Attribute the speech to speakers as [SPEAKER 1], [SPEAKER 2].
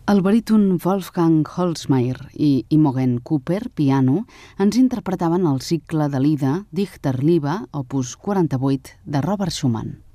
[SPEAKER 1] El baríton Wolfgang Holzmeier i Imogen Cooper, piano, ens interpretaven el cicle de l'Ida Dichterliebe, opus 48, de Robert Schumann.